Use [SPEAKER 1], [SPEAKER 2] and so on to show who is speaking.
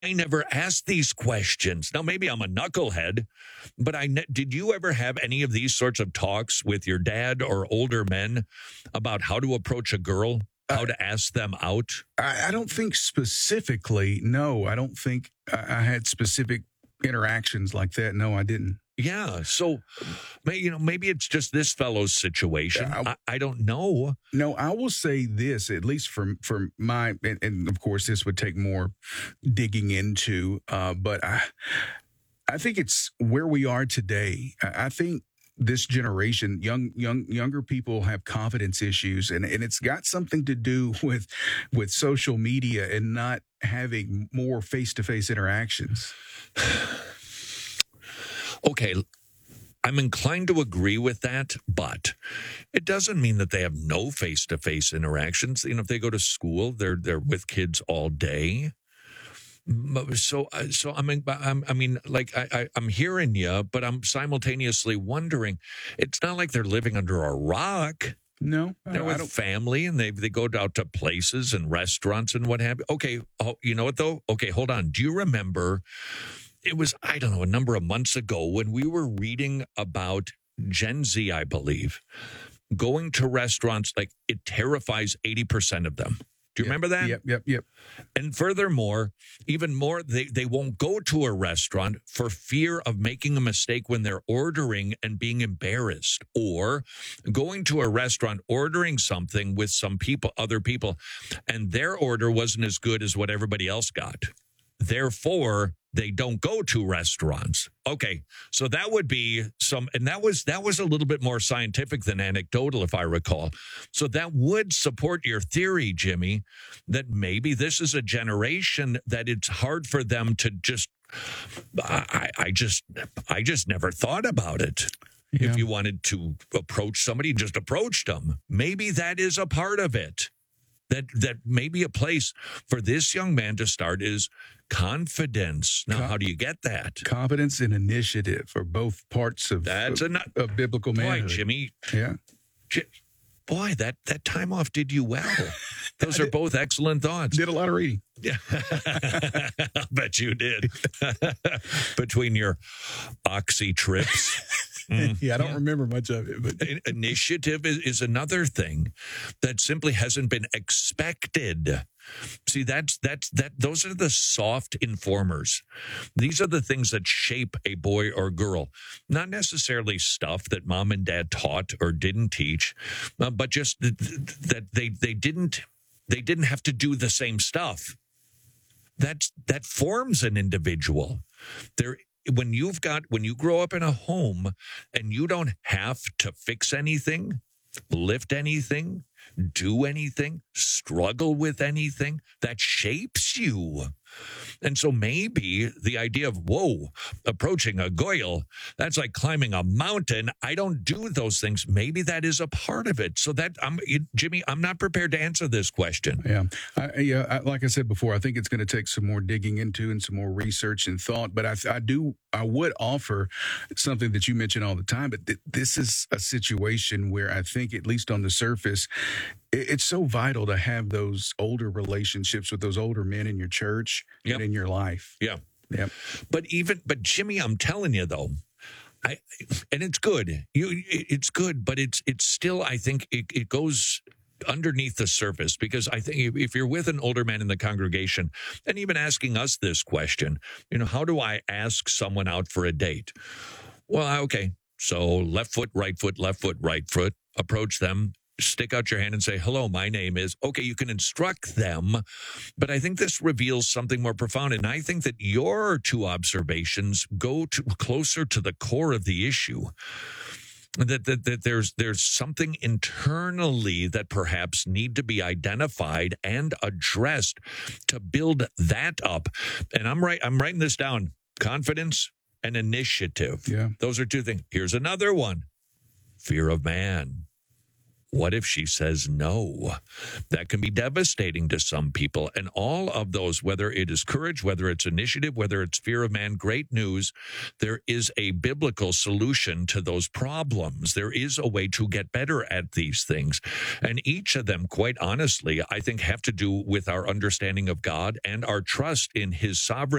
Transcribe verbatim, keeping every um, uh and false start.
[SPEAKER 1] I never asked these questions. Now, maybe I'm a knucklehead, but I ne- did you ever have any of these sorts of talks with your dad or older men about how to approach a girl, how to ask them out?
[SPEAKER 2] I, I don't think specifically. No, I don't think I, I had specific interactions like that. No, I didn't.
[SPEAKER 1] Yeah. So, may- you know, maybe it's just this fellow's situation.
[SPEAKER 2] Yeah, I-
[SPEAKER 1] I, I don't know.
[SPEAKER 2] No, I will say this, at least from from my, and, and of course this would take more digging into, uh, but I, I think it's where we are today. I, I think this generation, young young younger people have confidence issues, and, and it's got something to do with with social media and not having more face to face interactions.
[SPEAKER 1] Okay, I'm inclined to agree with that, but it doesn't mean that they have no face-to-face interactions. You know, if they go to school, they're they're with kids all day. M- So, uh, so I mean, I'm, I mean, like I, I, I'm hearing you, but I'm simultaneously wondering. It's not like they're living under a rock.
[SPEAKER 2] No, I,
[SPEAKER 1] They're
[SPEAKER 2] I
[SPEAKER 1] with
[SPEAKER 2] don't.
[SPEAKER 1] family, and they they go out to places and restaurants and what have you. Okay, oh, you know what though? Okay, hold on. Do you remember? It was, I don't know, a number of months ago when we were reading about Gen Z, I believe, going to restaurants, like it terrifies eighty percent of them. Do you
[SPEAKER 2] Yep,
[SPEAKER 1] remember that?
[SPEAKER 2] Yep, yep, yep.
[SPEAKER 1] And furthermore, even more, they, they won't go to a restaurant for fear of making a mistake when they're ordering and being embarrassed, or going to a restaurant, ordering something with some people, other people, and their order wasn't as good as what everybody else got. Therefore, they don't go to restaurants. Okay, so that would be some, and that was that was a little bit more scientific than anecdotal, if I recall. So that would support your theory, Jimmy, that maybe this is a generation that it's hard for them to just. I, I just I just never thought about it.
[SPEAKER 2] Yeah.
[SPEAKER 1] If you wanted to approach somebody, just approach them. Maybe that is a part of it. That that maybe a place for this young man to start is confidence. Now,
[SPEAKER 2] Con-
[SPEAKER 1] how do you get that?
[SPEAKER 2] Confidence and initiative are both parts of,
[SPEAKER 1] That's
[SPEAKER 2] of,
[SPEAKER 1] a
[SPEAKER 2] of biblical
[SPEAKER 1] boy,
[SPEAKER 2] manhood.
[SPEAKER 1] Jimmy.
[SPEAKER 2] Yeah.
[SPEAKER 1] J- Boy, that that time off did you well. Those are both excellent thoughts.
[SPEAKER 2] Did a lot of reading.
[SPEAKER 1] Yeah, I bet you did. Between your oxy trips. Mm,
[SPEAKER 2] Yeah, I don't remember much of it, but
[SPEAKER 1] In- Initiative is, is another thing that simply hasn't been expected. See, that's that's that those are the soft informers. These are the things that shape a boy or girl, not necessarily stuff that mom and dad taught or didn't teach, uh, but just th- th- that they they didn't they didn't have to do the same stuff. That's that forms an individual. There when you've got when you grow up in a home and you don't have to fix anything, lift anything, do anything, struggle with anything, that shapes you. And so maybe the idea of, whoa, approaching a goyle, that's like climbing a mountain. I don't do those things. Maybe that is a part of it. So that, I'm, Jimmy, I'm not prepared to answer this question.
[SPEAKER 2] yeah, I, yeah. I, like I said before, I think it's going to take some more digging into and some more research and thought. But I, I do, I would offer something that you mention all the time. But th- this is a situation where I think, at least on the surface, it, it's so vital to have those older relationships with those older men in your church
[SPEAKER 1] Yep.
[SPEAKER 2] and in your life.
[SPEAKER 1] Yeah.
[SPEAKER 2] Yep.
[SPEAKER 1] But even, but Jimmy, I'm telling you though, I, and it's good. You, it's good, but it's, it's still, I think it, it goes underneath the surface, because I think if, if you're with an older man in the congregation and even asking us this question, you know, how do I ask someone out for a date? Well, okay. So left foot, right foot, left foot, right foot, approach them, stick out your hand and say, hello, my name is, okay, you can instruct them. But I think this reveals something more profound. And I think that your two observations go to closer to the core of the issue. That, that that there's there's something internally that perhaps need to be identified and addressed to build that up. And I'm right, I'm writing this down. Confidence and initiative.
[SPEAKER 2] Yeah.
[SPEAKER 1] Those are two things. Here's another one. Fear of man. What if she says no? That can be devastating to some people. And all of those, whether it is courage, whether it's initiative, whether it's fear of man, great news. There is a biblical solution to those problems. There is a way to get better at these things. And each of them, quite honestly, I think have to do with our understanding of God and our trust in his sovereignty.